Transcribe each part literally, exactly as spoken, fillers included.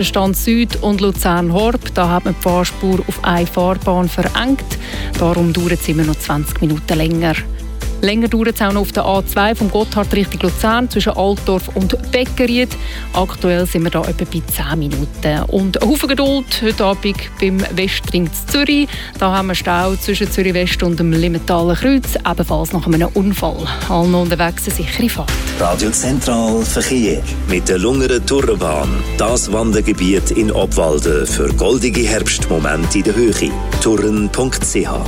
Stand Süd und Luzern-Horb, da hat man die Fahrspur auf eine Fahrbahn verengt. Darum dauert es immer noch zwanzig Minuten länger. Länger dauert es auch noch auf der A zwei vom Gotthard Richtung Luzern zwischen Altdorf und Beckeried. Aktuell sind wir da etwa bei zehn Minuten. Und ein Haufen Geduld heute Abend beim Westring in Zürich. Da haben wir Stau zwischen Zürich West und dem Limmentaler Kreuz, ebenfalls nach einem Unfall. Allen unterwegs eine sichere Fahrt. Radio Zentral Verkehr mit der Lungeren Tourenbahn. Das Wandergebiet in Obwalden für goldige Herbstmomente in der Höhe. touren punkt c h.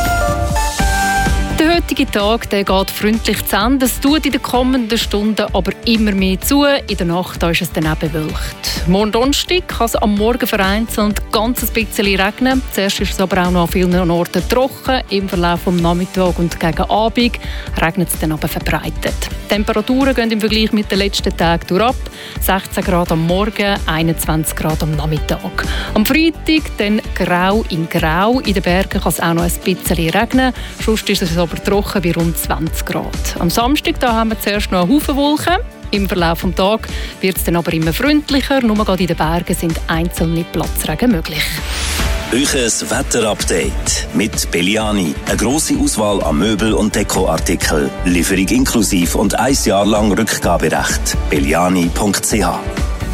Der heutige Tag der geht freundlich zu Ende. Es tut in den kommenden Stunden aber immer mehr zu. In der Nacht da ist es dann auch bewölkt. Morgen Donnerstag kann es am Morgen vereinzelt ganz ein bisschen regnen. Zuerst ist es aber auch noch an vielen Orten trocken. Im Verlauf des Nachmittags und gegen Abend regnet es dann aber verbreitet. Die Temperaturen gehen im Vergleich mit den letzten Tagen durch ab. sechzehn Grad am Morgen, einundzwanzig Grad am Nachmittag. Am Freitag dann grau in grau. In den Bergen kann es auch noch ein bisschen regnen. Sonst ist es aber trocken bei rund zwanzig Grad. Am Samstag da haben wir zuerst noch einen Haufen Wolken. Im Verlauf des Tages wird es dann aber immer freundlicher. Nur gerade in den Bergen sind einzelne Platzregen möglich. Euches Wetterupdate mit Belliani. Eine grosse Auswahl an Möbel- und Dekoartikeln. Lieferung inklusiv und ein Jahr lang Rückgaberecht. belliani punkt c h.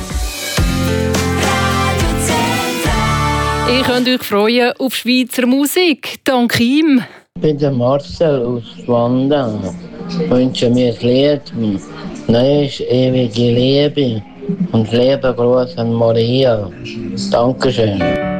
Ihr könnt euch freuen auf Schweizer Musik. Dank ihm. Ich bin der Marcel aus Schwanden. Ich wünsche mir das Lied «Neue ewige Liebe» und liebe Gruß an Maria. Dankeschön.